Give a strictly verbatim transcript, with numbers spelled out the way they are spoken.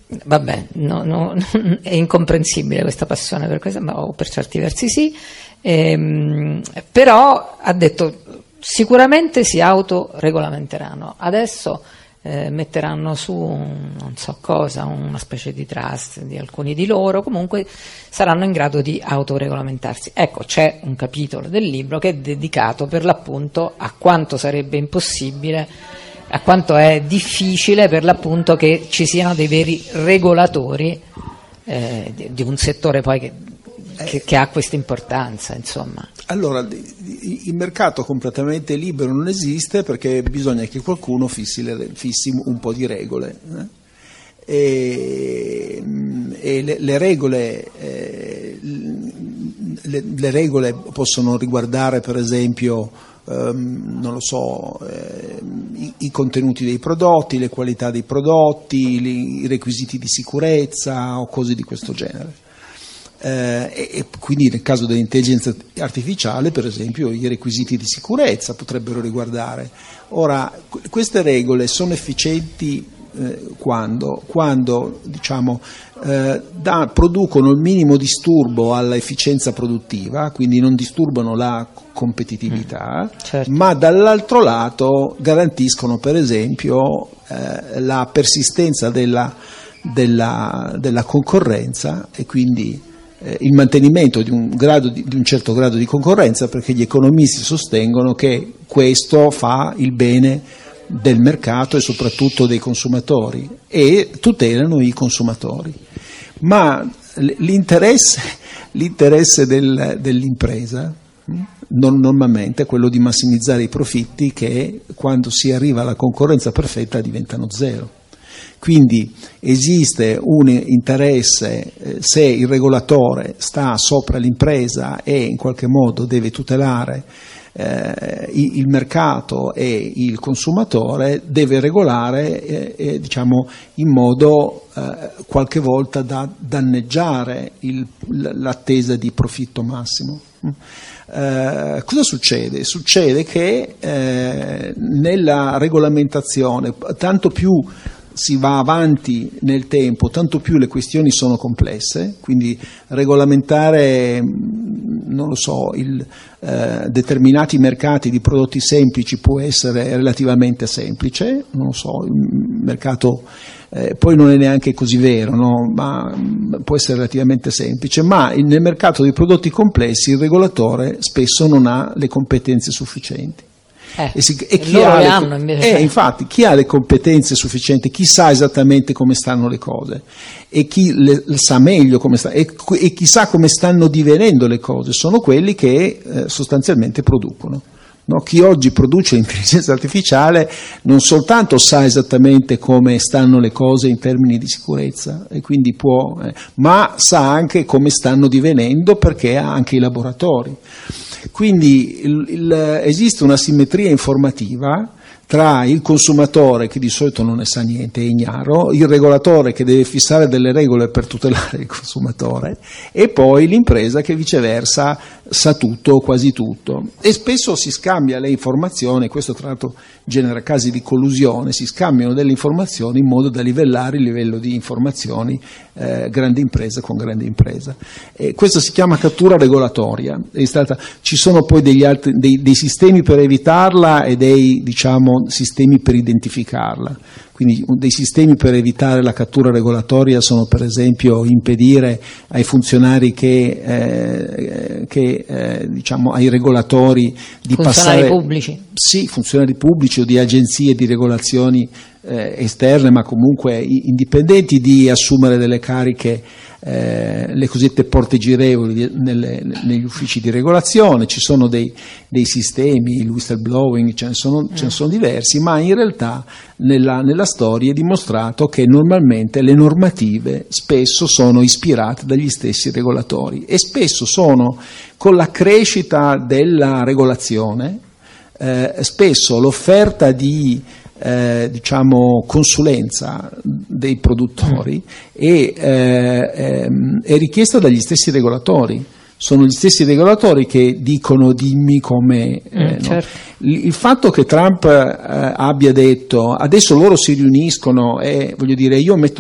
Vabbè, no, no, è incomprensibile questa passione per questo, ma o per certi versi sì, ehm, però ha detto sicuramente si autoregolamenteranno. Adesso eh, metteranno su un, non so cosa, una specie di trust di alcuni di loro, comunque saranno in grado di autoregolamentarsi. Ecco, c'è un capitolo del libro che è dedicato per l'appunto a quanto sarebbe impossibile, a quanto è difficile per l'appunto che ci siano dei veri regolatori eh, di, di un settore poi che, che, che ha questa importanza, insomma. Allora, il mercato completamente libero non esiste, perché bisogna che qualcuno fissi, le, fissi un po' di regole. Eh? E, e le, le regole eh, le, le regole possono riguardare, per esempio, Um, non lo so, eh, i, i contenuti dei prodotti, le qualità dei prodotti, li, i requisiti di sicurezza o cose di questo genere. Eh, e, e quindi nel caso dell'intelligenza artificiale, per esempio, i requisiti di sicurezza potrebbero riguardare. Ora, queste regole sono efficienti eh, quando? Quando, diciamo, eh, da, producono il minimo disturbo all'efficienza produttiva, quindi non disturbano la competitività, mm, certo. Ma dall'altro lato garantiscono, per esempio, eh, la persistenza della, della, della concorrenza e quindi eh, il mantenimento di un, grado di, di un certo grado di concorrenza, perché gli economisti sostengono che questo fa il bene del mercato e soprattutto dei consumatori, e tutelano i consumatori. Ma l'interesse, l'interesse del, dell'impresa non, normalmente è quello di massimizzare i profitti, che quando si arriva alla concorrenza perfetta diventano zero. Quindi esiste un interesse, eh, se il regolatore sta sopra l'impresa e in qualche modo deve tutelare eh, il mercato e il consumatore, deve regolare eh, eh, diciamo in modo eh, qualche volta da danneggiare il, l'attesa di profitto massimo. Eh, cosa succede? Succede che eh, nella regolamentazione, tanto più si va avanti nel tempo, tanto più le questioni sono complesse, quindi regolamentare, non lo so, il, eh, determinati mercati di prodotti semplici può essere relativamente semplice, non lo so, il mercato eh, poi non è neanche così vero, no? Ma può essere relativamente semplice, ma nel mercato dei prodotti complessi il regolatore spesso non ha le competenze sufficienti. Eh, e, si, e chi loro ha le le, hanno invece. Eh, infatti, chi ha le competenze sufficienti, chi sa esattamente come stanno le cose e chi le, le sa meglio come sta, e, e chi sa come stanno divenendo le cose, sono quelli che eh, sostanzialmente producono. No? Chi oggi produce l'intelligenza artificiale non soltanto sa esattamente come stanno le cose in termini di sicurezza, e quindi può, eh, ma sa anche come stanno divenendo, perché ha anche i laboratori. Quindi il, il, esiste una simmetria informativa tra il consumatore, che di solito non ne sa niente, è ignaro, il regolatore che deve fissare delle regole per tutelare il consumatore, e poi l'impresa che viceversa sa tutto o quasi tutto. E spesso si scambia le informazioni, questo tra l'altro genera casi di collusione, si scambiano delle informazioni in modo da livellare il livello di informazioni eh, grande impresa con grande impresa. E questo si chiama cattura regolatoria. È stata, ci sono poi degli altri, dei, dei sistemi per evitarla e dei, diciamo, sistemi per identificarla. Quindi dei sistemi per evitare la cattura regolatoria sono, per esempio, impedire ai funzionari che, eh, che eh, diciamo ai regolatori di funzionari passare pubblici. Sì, funzionari pubblici o di agenzie di regolazioni eh, esterne, ma comunque indipendenti, di assumere delle cariche, eh, le cosiddette porte girevoli nelle, negli uffici di regolazione. Ci sono dei, dei sistemi, il whistleblowing, ce ne sono, mm. ce ne sono diversi, ma in realtà nella, nella storia è dimostrato che normalmente le normative spesso sono ispirate dagli stessi regolatori, e spesso sono, con la crescita della regolazione, eh, spesso l'offerta di Eh, diciamo consulenza dei produttori è, eh, ehm, è richiesta dagli stessi regolatori. Sono gli stessi regolatori che dicono dimmi come eh, mm, certo. no? il, il fatto che Trump eh, abbia detto adesso loro si riuniscono e voglio dire io metto